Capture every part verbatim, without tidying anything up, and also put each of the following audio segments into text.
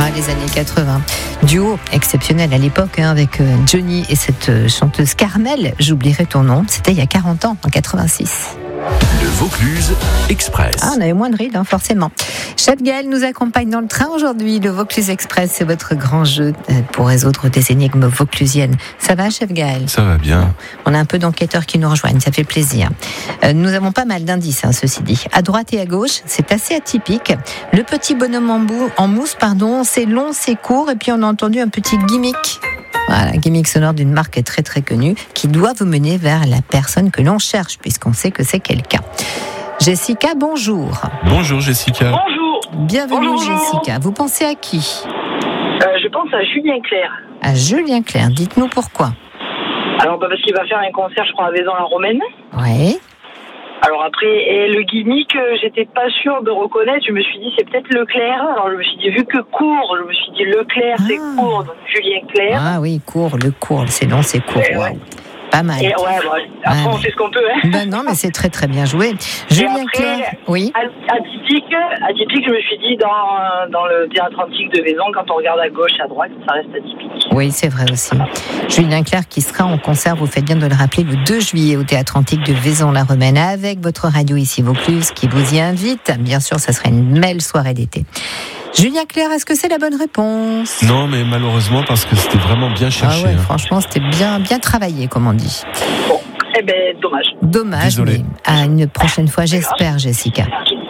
les années quatre-vingts. Duo exceptionnel à l'époque hein, avec euh, Johnny et cette euh, chanteuse Carmel, j'oublierai ton nom. C'était il y a quarante ans, en quatre-vingt-six. Le Vaucluse Express. Ah, on avait moins de rides, hein, forcément. Chef Gaël nous accompagne dans le train aujourd'hui. Le Vaucluse Express, c'est votre grand jeu pour résoudre des énigmes vauclusiennes. Ça va, Chef Gaël ? Ça va bien. On a un peu d'enquêteurs qui nous rejoignent, ça fait plaisir. Euh, nous avons pas mal d'indices, hein, ceci dit. À droite et à gauche, c'est assez atypique. Le petit bonhomme en, bou- en mousse, pardon, c'est long, c'est court, et puis on a entendu un petit gimmick. Voilà, gimmick sonore d'une marque très très connue qui doit vous mener vers la personne que l'on cherche, puisqu'on sait que c'est quelqu'un. Jessica, bonjour. Bonjour Jessica. Bonjour. Bienvenue Bonjour. Jessica. Vous pensez à qui ? Euh, je pense à Julien Clerc. À Julien Clerc. Dites-nous pourquoi. Alors, bah, parce qu'il va faire un concert, je crois, à Vaison-la-Romaine. Oui. Alors après, et le gimmick, euh, j'étais pas sûre de reconnaître. Je me suis dit, c'est peut-être Leclerc. Alors je me suis dit, vu que court, je me suis dit, Leclerc, c'est Ah. court. Donc Julien Clerc. Ah oui, court, le court, c'est long, c'est court. Et ouais. Wow. Pas mal. Et ouais, bah, après, Ouais, on ouais. fait ce qu'on peut. Hein. Ben non, mais c'est très très bien joué. Julien après, Clerc, oui. Atypique, atypique, je me suis dit, dans, dans le théâtre antique de Vaison, quand on regarde à gauche, à droite, ça reste atypique. Oui, c'est vrai aussi. Julien Clerc qui sera en concert, vous faites bien de le rappeler, le deux juillet au Théâtre Antique de Vaison-la-Romaine avec votre radio ici Vaucluse qui vous y invite. Bien sûr, ça sera une belle soirée d'été. Julien Clerc, est-ce que c'est la bonne réponse ? Non, mais malheureusement, parce que c'était vraiment bien cherché. Ah ouais, hein. franchement, c'était bien, bien travaillé, comme on dit. Bon, eh ben, dommage. Dommage, Désolé. mais à une prochaine fois, j'espère, Jessica.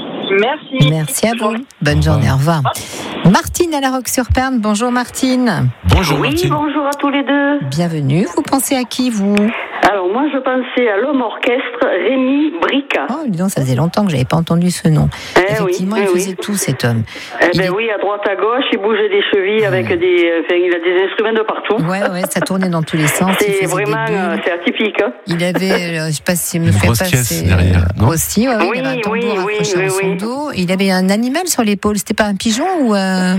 Merci. Merci à vous. Bonne journée, au revoir. Martine à la Roque-sur-Perne. Bonjour Martine. Bonjour Oui, Martine. bonjour à tous les deux. Bienvenue. Vous pensez à qui, vous ? Alors moi, je pensais à l'homme orchestre Rémi Brica. Oh, dis donc, ça faisait longtemps que je n'avais pas entendu ce nom. Eh Effectivement, oui, il eh faisait oui. tout, cet homme. Eh Il ben est- oui, à droite, à gauche, il bougeait des chevilles avec des, enfin, il a des instruments de partout. Ouais, ouais, ça tournait dans tous les sens. il C'est faisait vraiment, des bulles. euh, c'est atypique. Hein. Il avait, euh, je sais pas si je me Une souviens grosse pas, caisse c'est, derrière, non aussi, ouais, ouais, Oui, il avait un tambour oui, oui, accroché oui, à son oui. dos. Il avait un animal sur l'épaule. C'était pas un pigeon ou euh,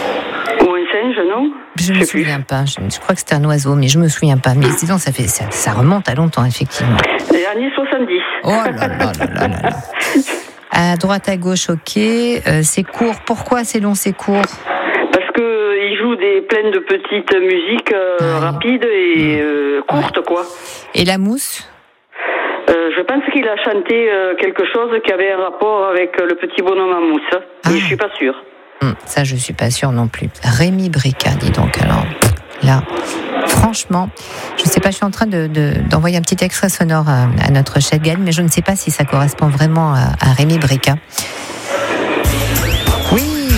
Ou un singe, non je me sais plus. souviens pas. Je, je crois que c'était un oiseau, mais je me souviens pas. Mais disons, ça fait, ça, ça remonte à longtemps, effectivement. Les années soixante-dix. Oh là là là là là là. À droite, à gauche, ok. Euh, c'est court. Pourquoi c'est long, c'est court? Parce que il joue des pleines de petites musiques euh, Ouais. rapides et euh, courtes, quoi. Et la mousse? Euh, je pense qu'il a chanté euh, quelque chose qui avait un rapport avec euh, le petit bonhomme en mousse. Ah. Mais je suis pas sûre. Hum, ça, je suis pas sûre non plus. Rémi Brica, dis donc. Alors, là, franchement, je sais pas, je suis en train de, de- d'envoyer un petit extrait sonore à, à notre chef Gaël, mais je ne sais pas si ça correspond vraiment à, à Rémi Brica. Oui.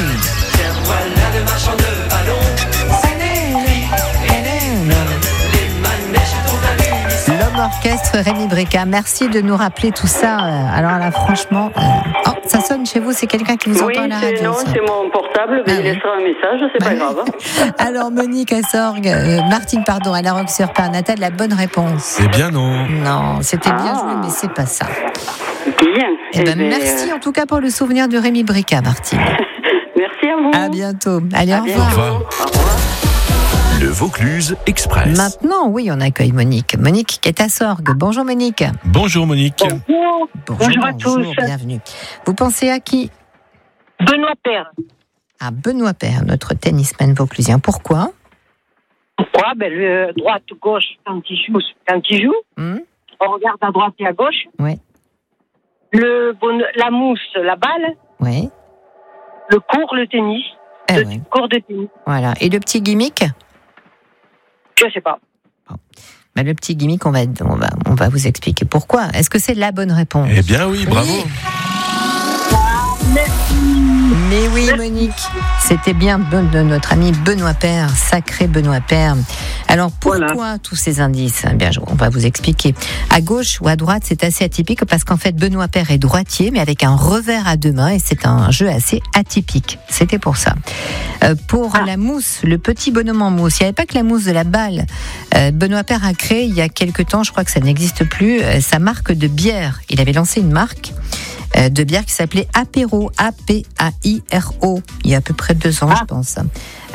L'homme orchestre Rémi Brica. Merci de nous rappeler tout ça. Alors là, franchement, euh, oh, ça sonne chez vous, c'est quelqu'un qui vous Oui, entend à la c'est, radio. non, ça. c'est mon portable, mais Ah il oui. laissera un message, c'est Bah pas oui. grave. hein. Alors Monique Assorgue, euh, Martine pardon, à la Roque-sur-Perne, a-t-elle la bonne réponse? Eh bien non. Non, c'était bien Ah. joué, mais c'est pas ça. Bien. Eh ben, merci en tout cas pour le souvenir de Rémi Brica, Martine. Merci à vous. À bientôt. Allez, À au bientôt. revoir. Au revoir. Au revoir. Le Vaucluse Express. Maintenant, oui, on accueille Monique. Monique qui est à Sorgue. Bonjour Monique. Bonjour Monique. Bonjour. Bonjour à tous. Bienvenue. Vous pensez à qui? Benoît Père. À Benoît Père, notre tennisman vauclusien. Pourquoi? Pourquoi? Ben, le droite, gauche, quand il joue, quand il joue, Hum on regarde à droite et à gauche. Ouais. Le bon, la mousse, la balle, Oui. le court, le tennis, Eh le ouais. court de tennis. Voilà. Et le petit gimmick? Je sais pas. Ben, le petit gimmick, on va, on, va, on va vous expliquer pourquoi. Est-ce que c'est la bonne réponse? Eh bien oui, bravo. Oui. Mais oui, Monique, c'était bien Ben- de notre ami Benoît Père, sacré Benoît Père. Alors pourquoi Voilà. tous ces indices? Eh bien, je- on va vous expliquer. À gauche ou à droite, c'est assez atypique parce qu'en fait, Benoît Père est droitier, mais avec un revers à deux mains, et c'est un jeu assez atypique. C'était pour ça. Euh, pour Ah. la mousse, le petit bonhomme en mousse, il n'y avait pas que la mousse de la balle. Euh, Benoît Père a créé il y a quelques temps, je crois que ça n'existe plus, euh, sa marque de bière. Il avait lancé une marque euh, de bière qui s'appelait Apéro, A P A I R O, il y a à peu près deux ans, Ah. je pense.